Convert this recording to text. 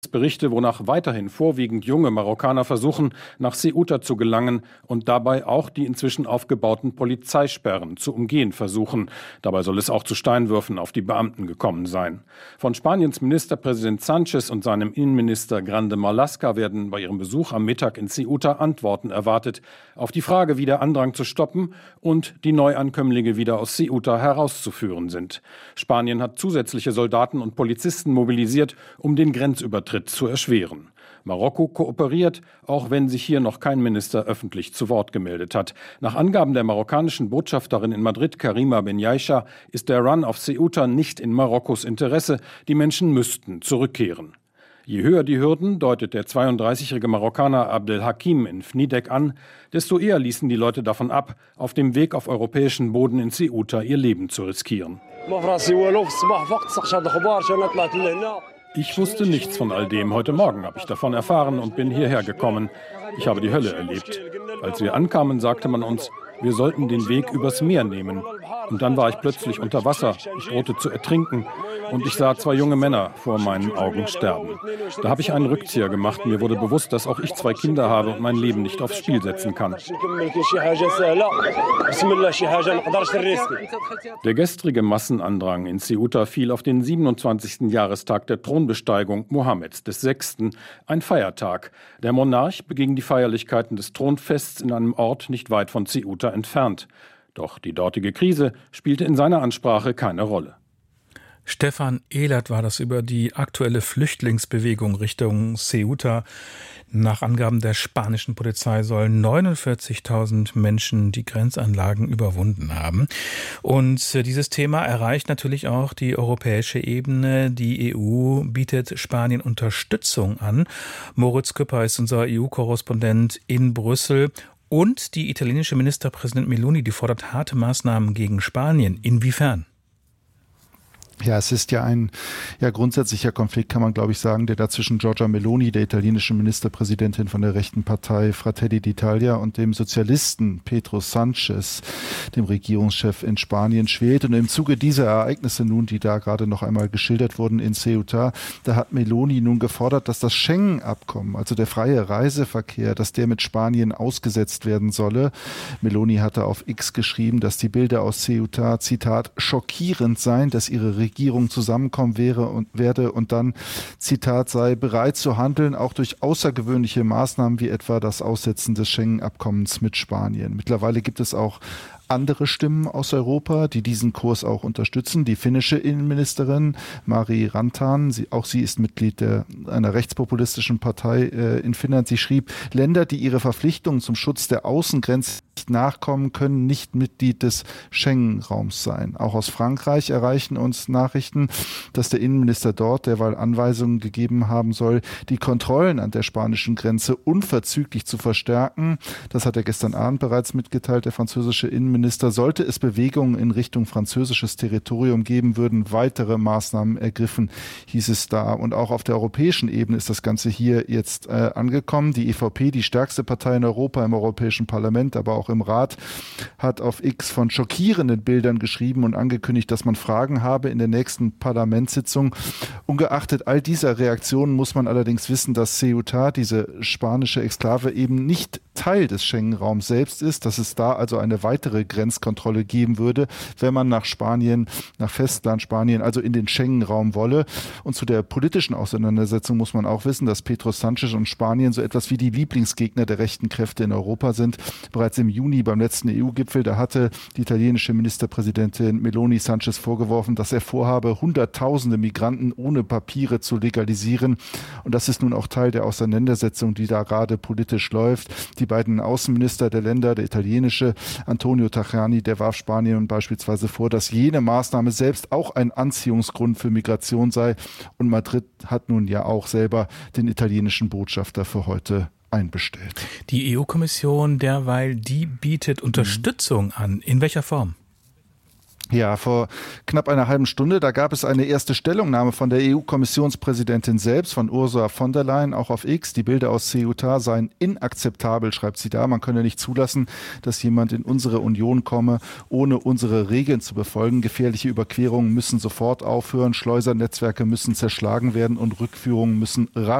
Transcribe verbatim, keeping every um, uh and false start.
Berichte, wonach weiterhin vorwiegend junge Marokkaner versuchen, nach Ceuta zu gelangen und dabei auch die inzwischen aufgebauten Polizeisperren zu umgehen versuchen. Dabei soll es auch zu Steinwürfen auf die Beamten gekommen sein. Von Spaniens Ministerpräsident Sánchez und seinem Innenminister Grande Marlaska werden bei ihrem Besuch am Mittag in Ceuta Antworten erwartet auf die Frage, wie der Andrang zu stoppen und die Neuankömmlinge wieder aus Ceuta herauszuführen sind. Spanien hat zusätzliche Soldaten und Polizisten mobilisiert, um den Grenzübertritt zu erschweren. Marokko kooperiert, auch wenn sich hier noch kein Minister öffentlich zu Wort gemeldet hat. Nach Angaben der marokkanischen Botschafterin in Madrid, Karima Benyaisha, ist der Run auf Ceuta nicht in Marokkos Interesse. Die Menschen müssten zurückkehren. Je höher die Hürden, deutet der zweiunddreißigjährige Marokkaner Abdelhakim in Fnidek an, desto eher ließen die Leute davon ab, auf dem Weg auf europäischen Boden in Ceuta ihr Leben zu riskieren. Ich wusste nichts von all dem. Heute Morgen habe ich davon erfahren und bin hierher gekommen. Ich habe die Hölle erlebt. Als wir ankamen, sagte man uns, wir sollten den Weg übers Meer nehmen. Und dann war ich plötzlich unter Wasser. Ich drohte zu ertrinken. Und ich sah zwei junge Männer vor meinen Augen sterben. Da habe ich einen Rückzieher gemacht. Mir wurde bewusst, dass auch ich zwei Kinder habe und mein Leben nicht aufs Spiel setzen kann. Der gestrige Massenandrang in Ceuta fiel auf den siebenundzwanzigsten Jahrestag der Thronbesteigung Mohammeds des Sechsten, ein Feiertag. Der Monarch beging die Feierlichkeiten des Thronfests in einem Ort nicht weit von Ceuta entfernt. Doch die dortige Krise spielte in seiner Ansprache keine Rolle. Stefan Ehlert war das über die aktuelle Flüchtlingsbewegung Richtung Ceuta. Nach Angaben der spanischen Polizei sollen neunundvierzigtausend Menschen die Grenzanlagen überwunden haben. Und dieses Thema erreicht natürlich auch die europäische Ebene. Die E U bietet Spanien Unterstützung an. Moritz Küpper ist unser E U-Korrespondent in Brüssel. Und die italienische Ministerpräsident Meloni, die fordert harte Maßnahmen gegen Spanien. Inwiefern? Ja, es ist ja ein ja grundsätzlicher Konflikt, kann man glaube ich sagen, der da zwischen Giorgia Meloni, der italienischen Ministerpräsidentin von der rechten Partei Fratelli d'Italia, und dem Sozialisten Pedro Sánchez, dem Regierungschef in Spanien, schwelt. Und im Zuge dieser Ereignisse nun, die da gerade noch einmal geschildert wurden in Ceuta, da hat Meloni nun gefordert, dass das Schengen-Abkommen, also der freie Reiseverkehr, dass der mit Spanien ausgesetzt werden solle. Meloni hatte auf X geschrieben, dass die Bilder aus Ceuta, Zitat, schockierend seien, dass ihre Regierung Regierung zusammenkommen wäre und werde und dann, Zitat, sei bereit zu handeln, auch durch außergewöhnliche Maßnahmen wie etwa das Aussetzen des Schengen-Abkommens mit Spanien. Mittlerweile gibt es auch andere Stimmen aus Europa, die diesen Kurs auch unterstützen. Die finnische Innenministerin Mari Rantanen, sie, auch sie ist Mitglied der, einer rechtspopulistischen Partei äh, in Finnland. Sie schrieb, Länder, die ihre Verpflichtungen zum Schutz der Außengrenzen nicht nachkommen, können nicht Mitglied des Schengen-Raums sein. Auch aus Frankreich erreichen uns Nachrichten, dass der Innenminister dort derweil Anweisungen gegeben haben soll, die Kontrollen an der spanischen Grenze unverzüglich zu verstärken. Das hat er gestern Abend bereits mitgeteilt, der französische Innenminister. Sollte es Bewegungen in Richtung französisches Territorium geben, würden weitere Maßnahmen ergriffen, hieß es da. Und auch auf der europäischen Ebene ist das Ganze hier jetzt äh, angekommen. Die E V P, die stärkste Partei in Europa, im Europäischen Parlament, aber auch im Rat, hat auf X von schockierenden Bildern geschrieben und angekündigt, dass man Fragen habe in der nächsten Parlamentssitzung. Ungeachtet all dieser Reaktionen muss man allerdings wissen, dass Ceuta, diese spanische Exklave, eben nicht Teil des Schengen-Raums selbst ist, dass es da also eine weitere Grenzkontrolle geben würde, wenn man nach Spanien, nach Festland Spanien, also in den Schengen-Raum wolle. Und zu der politischen Auseinandersetzung muss man auch wissen, dass Pedro Sánchez und Spanien so etwas wie die Lieblingsgegner der rechten Kräfte in Europa sind. Bereits im Juni beim letzten E U-Gipfel, da hatte die italienische Ministerpräsidentin Meloni Sánchez vorgeworfen, dass er vorhabe, Hunderttausende Migranten ohne Papiere zu legalisieren. Und das ist nun auch Teil der Auseinandersetzung, die da gerade politisch läuft. Die beiden Außenminister der Länder, der italienische Antonio Tajani, der warf Spanien beispielsweise vor, dass jene Maßnahme selbst auch ein Anziehungsgrund für Migration sei. Und Madrid hat nun ja auch selber den italienischen Botschafter für heute einbestellt. Die E U-Kommission derweil, die bietet Unterstützung an. In welcher Form? Ja, vor knapp einer halben Stunde, da gab es eine erste Stellungnahme von der E U-Kommissionspräsidentin selbst, von Ursula von der Leyen, auch auf X. Die Bilder aus Ceuta seien inakzeptabel, schreibt sie da. Man könne nicht zulassen, dass jemand in unsere Union komme, ohne unsere Regeln zu befolgen. Gefährliche Überquerungen müssen sofort aufhören, Schleusernetzwerke müssen zerschlagen werden und Rückführungen müssen rasch